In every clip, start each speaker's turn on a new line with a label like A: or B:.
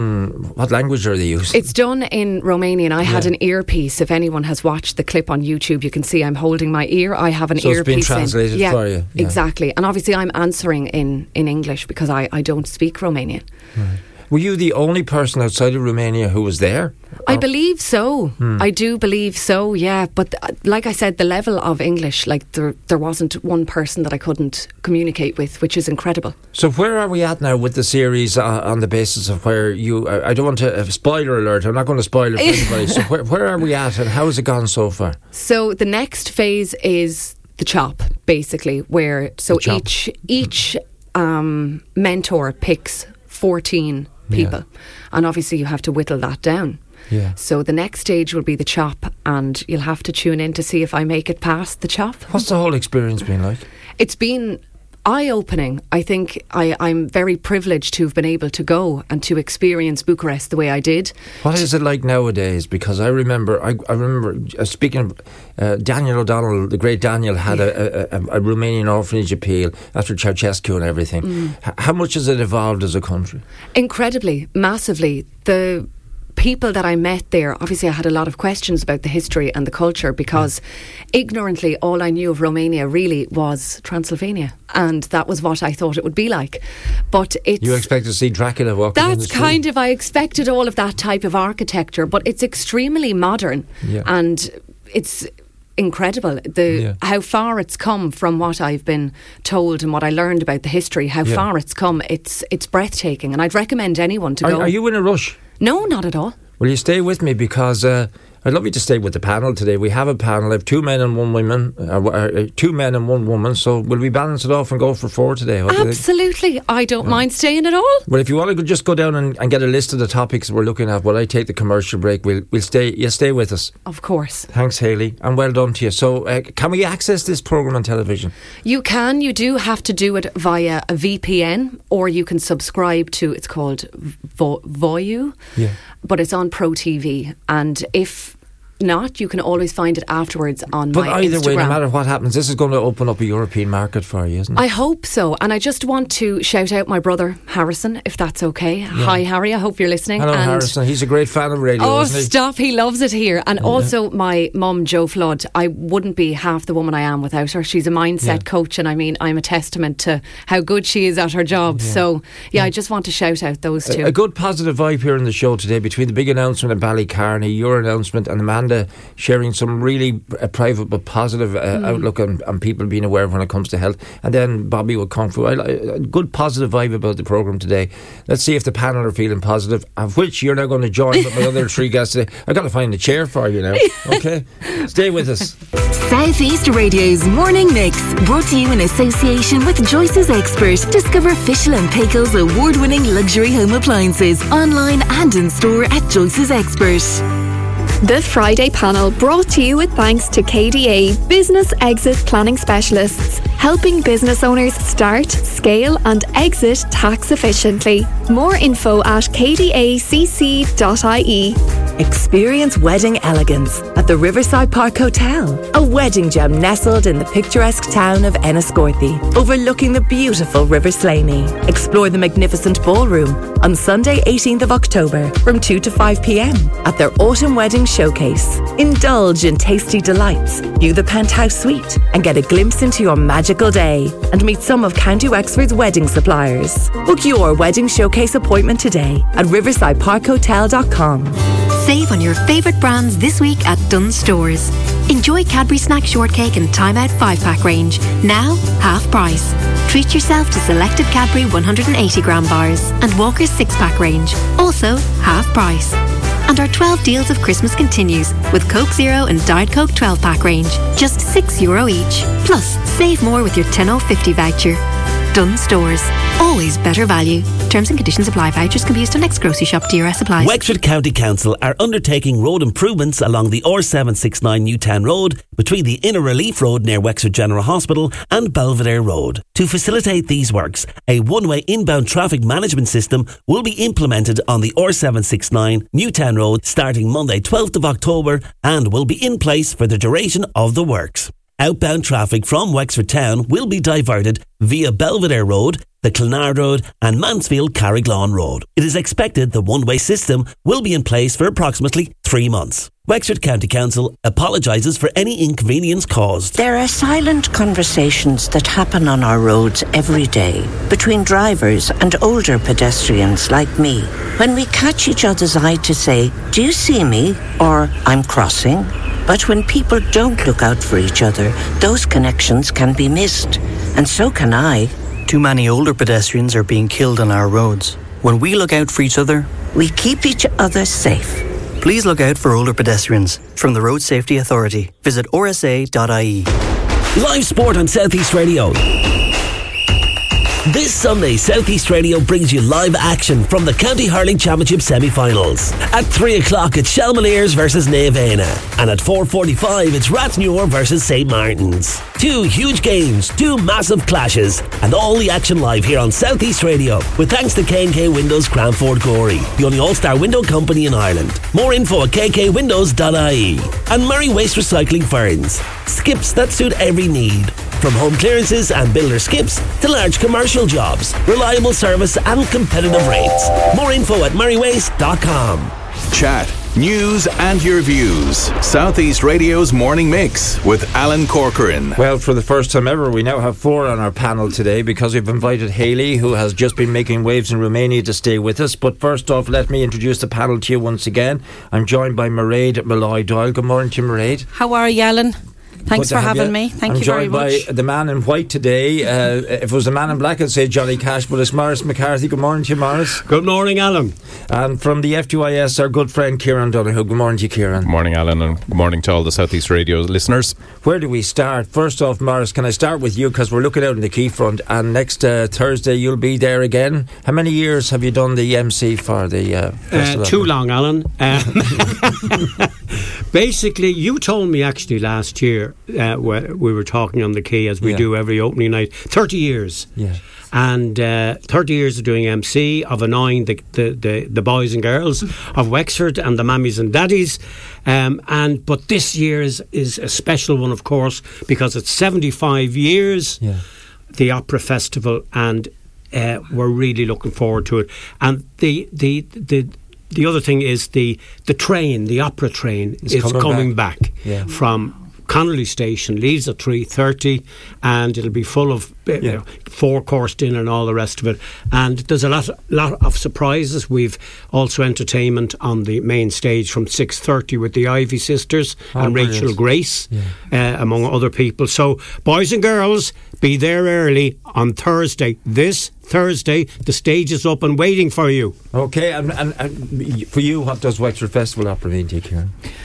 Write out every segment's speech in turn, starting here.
A: What language are they using?
B: It's done in Romanian. I had an earpiece. If anyone has watched the clip on YouTube, you can see I'm holding my ear. I have an earpiece.
A: So it's been translated for you.
B: Yeah, exactly. And obviously I'm answering in English because I don't speak Romanian.
A: Right. Were you the only person outside of Romania who was there?
B: I believe so. I do believe so, yeah. But like I said, the level of English, like there wasn't one person that I couldn't communicate with, which is incredible.
A: So where are we at now with the series on the basis of where you... I don't want to... spoiler alert, I'm not going to spoil it for anybody. So where are we at and how has it gone so far?
B: So the next phase is the chop, basically, where... So each mentor picks 14 people, and obviously you have to whittle that down. So the next stage will be the chop, and you'll have to tune in to see if I make it past the chop.
A: What's the whole experience been like?
B: It's been eye-opening. I think I'm very privileged to have been able to go and to experience Bucharest the way I did.
A: What is it like nowadays? Because I remember speaking of Daniel O'Donnell, the great Daniel, had a Romanian orphanage appeal after Ceausescu and everything. How much has it evolved as a country?
B: Incredibly, massively. The people that I met there, obviously I had a lot of questions about the history and the culture because ignorantly all I knew of Romania really was Transylvania, and that was what I thought it would be like. But it's... You
A: expect to see Dracula walking down the street?
B: That's kind of... I expected all of that type of architecture, but it's extremely modern and it's incredible how far it's come from what I've been told and what I learned about the history. How far it's come, it's breathtaking, and I'd recommend anyone to go.
A: Are you in a rush?
B: No, not at all.
A: Will you stay with me? Because I'd love you to stay with the panel today. We have a panel. I have 2 men and 1 woman. 2 men and 1 woman. So will we balance it off and go for 4 today?
B: Absolutely. I don't mind staying at all.
A: Well, if you want to just go down and get a list of the topics we're looking at while I take the commercial break, we'll stay. You stay with us.
B: Of course.
A: Thanks, Hayley, and well done to you. So can we access this programme on television?
B: You can. You do have to do it via a VPN, or you can subscribe to, it's called Voyu. But it's on Pro TV, and if not, you can always find it afterwards on my Instagram. But
A: either way, no matter what happens, this is going to open up a European market for you, isn't it?
B: I hope so. And I just want to shout out my brother Harrison, if that's okay. Hi Harry, I hope you're listening.
A: Hello Harrison, he's a great fan of radio, isn't he?
B: Stop, he loves it here. And also my mum Jo Flood, I wouldn't be half the woman I am without her. She's a mindset coach, and I mean, I'm a testament to how good she is at her job. So I just want to shout out those two.
A: A good positive vibe here in the show today, between the big announcement at Ballycarney, your announcement, and Amanda sharing some really private but positive outlook on people being aware when it comes to health, and then Bobby will come through. A good positive vibe about the programme today. Let's see if the panel are feeling positive, of which you're now going to join with my other 3 guests today. I've got to find a chair for you now. Okay, stay with us.
C: Southeast Radio's Morning Mix, brought to you in association with Joyce's Expert. Discover Fischl and Paykel's award-winning luxury home appliances online and in store at Joyce's Expert.
D: The Friday panel, brought to you with thanks to KDA, Business Exit Planning Specialists, helping business owners start, scale and exit tax efficiently. More info at kdacc.ie.
E: Experience wedding elegance at the Riverside Park Hotel, a wedding gem nestled in the picturesque town of Enniscorthy, overlooking the beautiful River Slaney. Explore the magnificent ballroom on Sunday 18th of October from 2 to 5 p.m. at their autumn wedding showcase. Indulge in tasty delights, view the penthouse suite and get a glimpse into your magical day, and meet some of County Wexford's wedding suppliers. Book your wedding showcase appointment today at riversideparkhotel.com.
F: Save on your favourite brands this week at Dunnes Stores. Enjoy Cadbury Snack Shortcake and Time Out 5-pack range, now half price. Treat yourself to selected Cadbury 180-gram bars and Walker's 6-pack range, also half price. And our 12 deals of Christmas continues with Coke Zero and Diet Coke 12-pack range, just €6 each. Plus, save more with your 10.50 voucher. Dunnes Stores, always better value. Terms and conditions apply. Vouchers can be used on next grocery shop. DRS applies.
G: Wexford County Council are undertaking road improvements along the R769 Newtown Road between the Inner Relief Road near Wexford General Hospital and Belvedere Road. To facilitate these works, a one-way inbound traffic management system will be implemented on the R769 Newtown Road starting Monday 12th of October and will be in place for the duration of the works. outbound traffic from Wexford Town will be diverted via Belvedere Road, the Clonard Road and Mansfield Carriglon Road. It is expected the one-way system will be in place for approximately 3 months. Wexford County Council apologises for any inconvenience caused.
H: There are silent conversations that happen on our roads every day between drivers and older pedestrians like me. When we catch each other's eye to say, "Do you see me?" or "I'm crossing." But when people don't look out for each other, those connections can be missed. And so can I.
I: Too many older pedestrians are being killed on our roads. When we look out for each other,
H: we keep each other safe.
I: Please look out for older pedestrians. From the Road Safety Authority, visit rsa.ie.
G: Live sport on South East Radio. This Sunday, South East Radio brings you live action from the County Hurling Championship semi-finals. At 3 o'clock, it's Shelmaliers versus Naevena. And at 4:45, it's Rathnewer versus St. Martin's. 2 huge games, 2 massive clashes, and all the action live here on South East Radio. With thanks to K&K Windows Cranford Gorey, the only all-star window company in Ireland. More info at kkwindows.ie. And Murray Waste Recycling Ferns. Skips that suit every need. From home clearances and builder skips to large commercial jobs. Reliable service and competitive rates. More info at murraywaste.com.
J: Chat, news and your views. South East Radio's Morning Mix with Alan Corcoran.
A: Well, for the first time ever, we now have 4 on our panel today because we've invited Hayley, who has just been making waves in Romania, to stay with us. But first off, let me introduce the panel to you once again. I'm joined by Mairead Malloy Doyle. Good morning to you, Mairead.
K: How are you, Alan? Thanks for having me. Thank you very much.
A: I'm joined by the man in white today. If it was the man in black, I'd say Johnny Cash, but it's Maurice McCarthy. Good morning to you, Maurice.
L: Good morning, Alan.
A: And from the FTYS, our good friend Kieran Donoghue. Good morning to you, Kieran.
M: Good morning, Alan, and good morning to all the South East Radio listeners.
A: Where do we start? First off, Maurice, can I start with you, because we're looking out in the Quayfront, and next Thursday you'll be there again. How many years have you done the MC for the festival?
L: Too long, Alan. Basically, you told me actually last year, we were talking on the Quay as we do every opening night, 30 years.
A: Yeah.
L: And 30 years of doing MC, of annoying the boys and girls of Wexford and the mammies and daddies. But this year is a special one, of course, because it's 75 years, the Opera Festival, and we're really looking forward to it. And the other thing is the train, the opera train, is coming back from Connolly Station, leaves at 3:30, and it'll be full of 4-course dinner and all the rest of it. And there's a lot of surprises. We've also entertainment on the main stage from 6:30 with the Ivy Sisters and
A: brilliant.
L: Rachel Grace, among other people. So, boys and girls, be there early on Thursday. This Thursday, the stage is up and waiting for you.
A: Okay, and for you, what does Wexford Festival Opera mean to you, Kieran?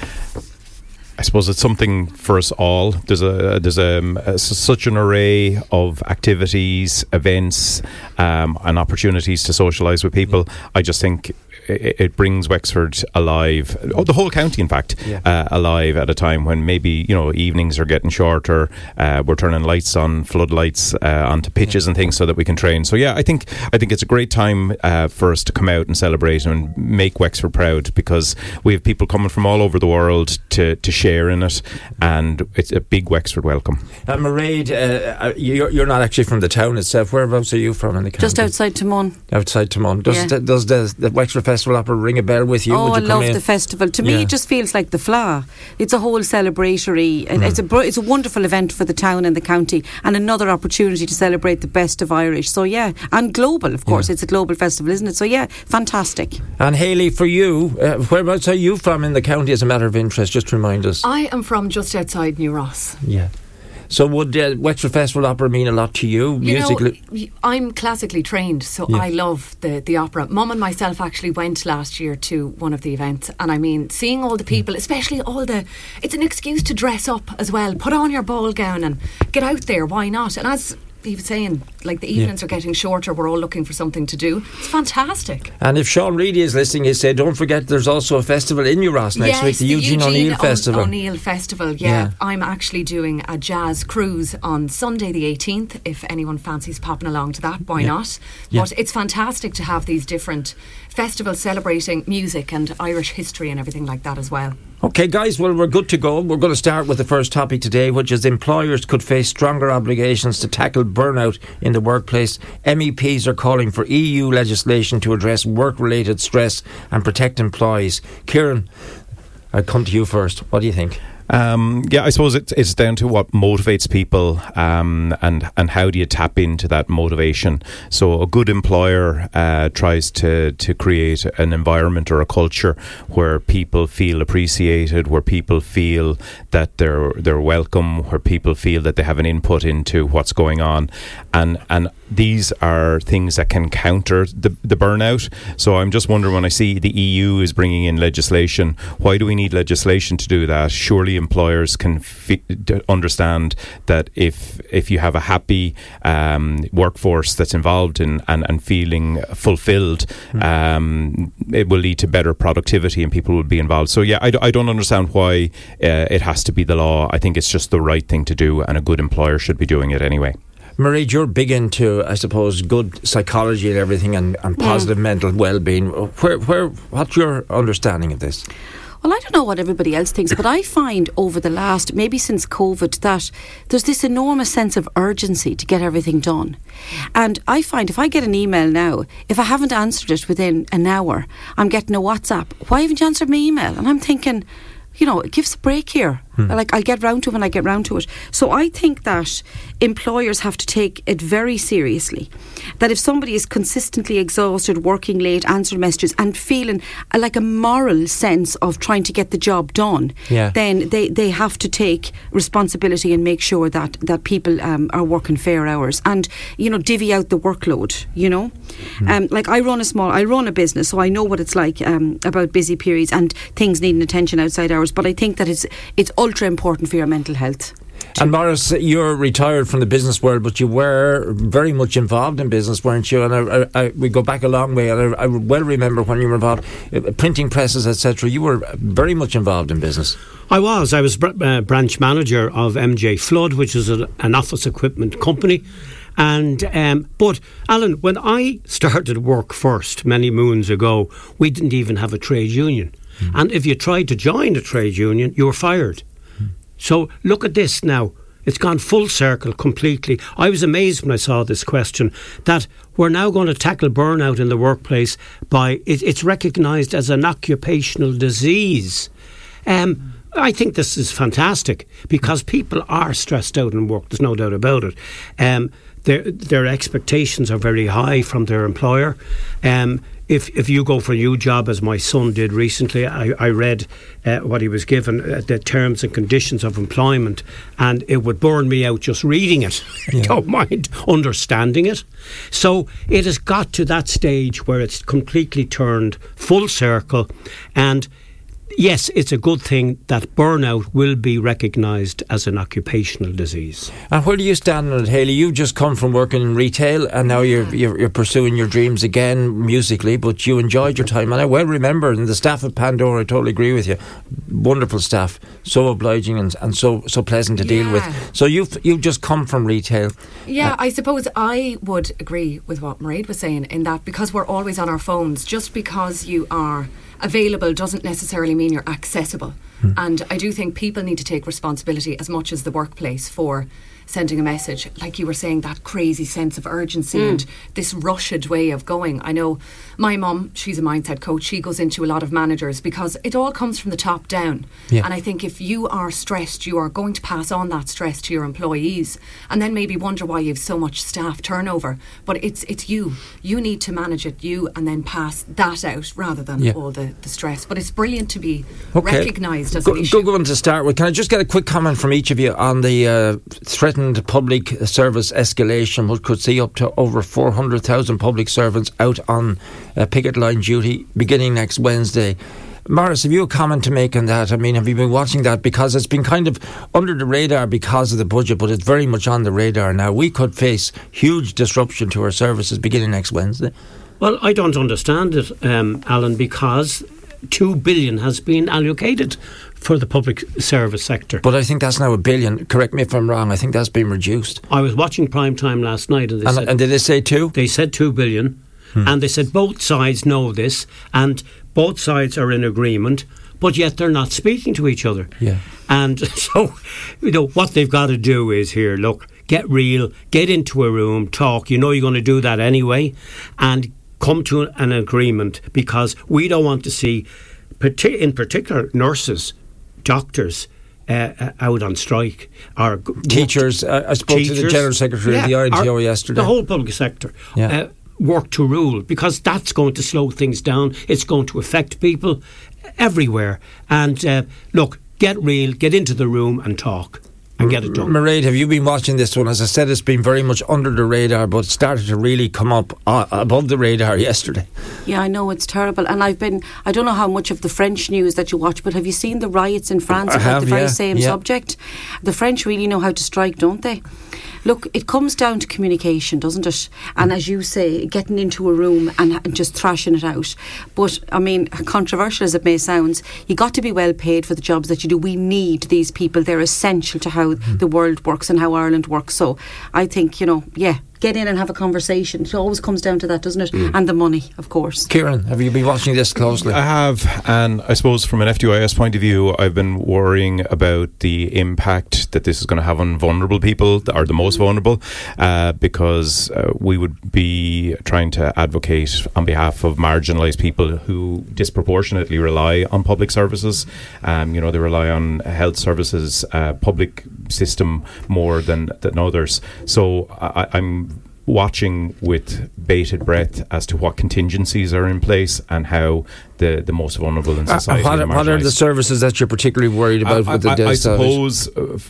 M: I suppose it's something for us all. There's such an array of activities, events, and opportunities to socialise with people. I just think it brings Wexford alive, the whole county in fact, alive at a time when maybe evenings are getting shorter. We're turning lights on, floodlights onto pitches and things so that we can train. So I think it's a great time for us to come out and celebrate and make Wexford proud, because we have people coming from all over the world to share in it, and it's a big Wexford welcome.
A: Mairead, you're not actually from the town itself. Whereabouts are you from in the county?
K: Just outside Timon.
A: Outside Timon. Does the Wexford Festival Opera ring a bell with you?
K: Oh,
A: Would you
K: I love the festival. To me, it just feels like the Fleadh. It's a whole celebratory. It's a wonderful event for the town and the county, and another opportunity to celebrate the best of Irish. So and global, of course. It's a global festival, isn't it? So fantastic.
A: And Hayley, for you, whereabouts are you from in the county, as a matter of interest? Just remind us.
B: I am from just outside New Ross.
A: Yeah. So would Wexford Festival Opera mean a lot to you musically?
B: I'm classically trained, so I love the opera. Mum and myself actually went last year to one of the events, and I mean, seeing all the people, especially it's an excuse to dress up as well. Put on your ball gown and get out there, why not? And as he was saying, like, the evenings are getting shorter, we're all looking for something to do. It's fantastic.
A: And if Sean Reedy is listening, he'd say, don't forget there's also a festival in New Ross next week, the Eugene O'Neill Festival.
B: O'Neill Festival, I'm actually doing a jazz cruise on Sunday the 18th. If anyone fancies popping along to that, why not? But it's fantastic to have these different festival celebrating music and Irish history and everything like that as well.
A: Okay, guys, well, we're good to go. We're going to start with the first topic today, which is employers could face stronger obligations to tackle burnout in the workplace. MEPs are calling for EU legislation to address work-related stress and protect employees. Kieran, I'll come to you first. What do you think?
M: I suppose it's down to what motivates people, and how do you tap into that motivation. So a good employer tries to create an environment or a culture where people feel appreciated, where people feel that they're welcome, where people feel that they have an input into what's going on, and these are things that can counter the burnout. So I'm just wondering, when I see the EU is bringing in legislation, why do we need legislation to do that? Surely employers can understand that if you have a happy workforce that's involved in and feeling fulfilled, it will lead to better productivity and people will be involved. So I don't understand why it has to be the law. I think it's just the right thing to do, and a good employer should be doing it anyway.
A: Mairead, you're big into, I suppose, good psychology and everything, and positive mental well-being. What's your understanding of this?
K: Well, I don't know what everybody else thinks, but I find over the last, maybe since COVID, that there's this enormous sense of urgency to get everything done. And I find if I get an email now, if I haven't answered it within an hour, I'm getting a WhatsApp. Why haven't you answered my email? And I'm thinking, it gives a break here. Like, I'll get round to it when I get round to it. So I think that employers have to take it very seriously. That if somebody is consistently exhausted, working late, answering messages, and feeling like a moral sense of trying to get the job done, then they have to take responsibility and make sure that people are working fair hours and, divvy out the workload, Like, I run a business, so I know what it's like about busy periods and things needing attention outside hours. But I think that it's ultra important for your mental health.
A: And Maurice, you're retired from the business world, but you were very much involved in business, weren't you? And we go back a long way, and I well remember when you were involved, printing presses, etc. You were very much involved in business.
L: I was branch manager of MJ Flood, which is an office equipment company. And but Alan, when I started work first many moons ago, we didn't even have a trade union. And if you tried to join a trade union, you were fired. So look at this now. It's gone full circle completely. I was amazed when I saw this question that we're now going to tackle burnout in the workplace by it's recognised as an occupational disease. I think this is fantastic because people are stressed out in work. There's no doubt about it. Their expectations are very high from their employer. If you go for a new job, as my son did recently, I read what he was given, the terms and conditions of employment, and it would burn me out just reading it. I don't mind understanding it. So it has got to that stage where it's completely turned full circle, and yes, it's a good thing that burnout will be recognised as an occupational disease.
A: And where do you stand on it, Hayley? You've just come from working in retail, and now you're pursuing your dreams again musically, but you enjoyed your time. And I well remember, and the staff at Pandora, I totally agree with you, wonderful staff, so obliging and so pleasant to deal with. So you've just come from retail.
B: Yeah, I suppose I would agree with what Mairead was saying in that because we're always on our phones, just because you are available doesn't necessarily mean you're accessible. And I do think people need to take responsibility as much as the workplace for sending a message. Like you were saying, that crazy sense of urgency and this rushed way of going. I know my mum, she's a mindset coach, she goes into a lot of managers because it all comes from the top down. And I think if you are stressed, you are going to pass on that stress to your employees and then maybe wonder why you have so much staff turnover. But it's you need to manage it, and then pass that out rather than all the stress. But it's brilliant to be recognised as an issue.
A: Good one to start with. Can I just get a quick comment from each of you on the threatened public service escalation, which could see up to over 400,000 public servants out on picket line duty beginning next Wednesday? Maurice, have you a comment to make on that? I mean, have you been watching that? Because it's been kind of under the radar because of the budget, but it's very much on the radar now. We could face huge disruption to our services beginning next Wednesday.
L: Well, I don't understand it, Alan, because 2 billion has been allocated for the public service sector.
A: But I think that's now $1 billion. Correct me if I'm wrong. I think that's been reduced.
L: I was watching Prime Time last night, and
A: did they say 2?
L: They said 2 billion. And they said both sides know this, and both sides are in agreement, but yet they're not speaking to each other.
A: Yeah.
L: And so, what they've got to do is here, look, get real, get into a room, talk. You're going to do that anyway, and come to an agreement, because we don't want to see, in particular, nurses, doctors, out on strike, or
A: teachers. I spoke to the General Secretary of the INTO yesterday.
L: The whole public sector work to rule, because that's going to slow things down. It's going to affect people everywhere. And look, get real, get into the room and talk. And get it done.
A: Mairead, have you been watching this one? As I said, it's been very much under the radar, but started to really come up above the radar yesterday.
K: Yeah, I know, it's terrible. And I don't know how much of the French news that you watch, but have you seen the riots in France about the very same subject? The French really know how to strike, don't they? Look, it comes down to communication, doesn't it? And as you say, getting into a room and just thrashing it out. But, I mean, controversial as it may sound, you got to be well paid for the jobs that you do. We need these people. They're essential to how the world works and how Ireland works. So I think, get in and have a conversation. It always comes down to that, doesn't it? And the money, of course.
A: Kieran, have you been watching this closely?
M: I have, and I suppose from an FDIS point of view, I've been worrying about the impact that this is going to have on vulnerable people, or the most vulnerable, because we would be trying to advocate on behalf of marginalised people who disproportionately rely on public services. They rely on health services, public system more than others. So I'm watching with bated breath as to what contingencies are in place and how the most vulnerable in society
A: what are the services that you're particularly worried about with the
M: I suppose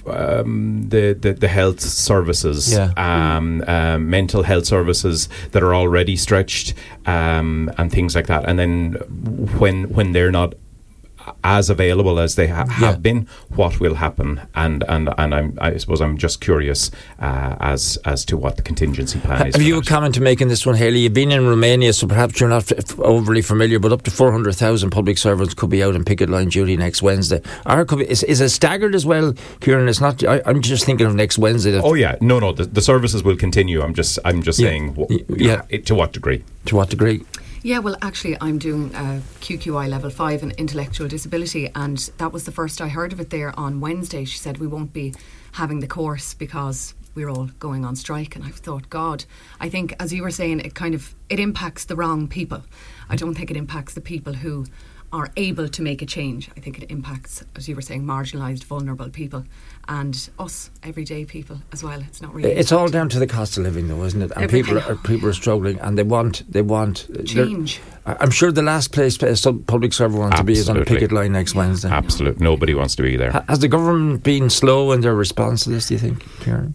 M: the health services, mental health services that are already stretched, and things like that. And then when they're not as available as they have been, what will happen? And I suppose I'm just curious as to what the contingency plan is.
A: Have you a comment to make in this one, Hayley? You've been in Romania, so perhaps you're not overly familiar, but up to 400,000 public servants could be out on picket line duty next Wednesday. Is it staggered as well, Kieran? It's not. I'm just thinking of next Wednesday.
M: No. The services will continue. I'm just saying. To what degree?
A: To what degree?
B: Yeah, well, actually, I'm doing QQI Level 5 in intellectual disability, and that was the first I heard of it there on Wednesday. She said we won't be having the course because we're all going on strike. And I thought, God, I think, as you were saying, it impacts the wrong people. I don't think it impacts the people who are able to make a change. I think it impacts, as you were saying, marginalised, vulnerable people, and us, everyday people as well. It's not really.
A: It's all down to the cost of living, though, isn't it? And people are struggling, and they want
B: change.
A: I'm sure the last place some public servant wants to be is on a picket line next Wednesday.
M: Absolutely, nobody wants to be there.
A: Has the government been slow in their response to this, do you think, Kieran?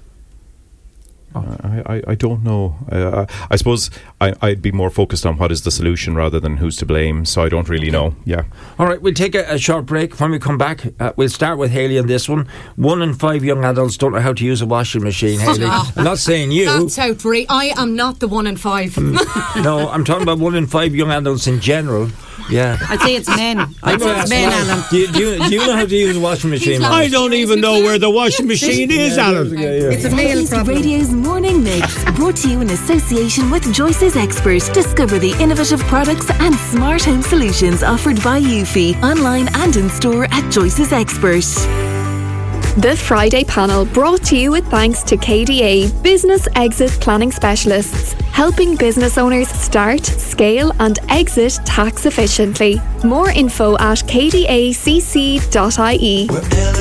M: I don't know. I suppose I'd be more focused on what is the solution rather than who's to blame, so I don't really know. Yeah.
A: All right, we'll take a short break. When we come back, we'll start with Hayley on this one. 1 in 5 young adults don't know how to use a washing machine, Hayley. I'm not saying you.
B: That's outrageous. I am not the 1 in 5.
A: No, I'm talking about 1 in 5 young adults in general. Yeah.
K: I'd say it's men. Alan.
A: Do you know how to use a washing machine?
L: I don't even know where the washing machine is, Alan.
K: It's a male problem.
C: Radio's Morning Mix, brought to you in association with Joyce's Expert. Discover the innovative products and smart home solutions offered by Eufy, online and in store at Joyce's Expert.
D: The Friday panel brought to you with thanks to KDA, Business Exit Planning Specialists, helping business owners start, scale and exit tax efficiently. More info at kdacc.ie.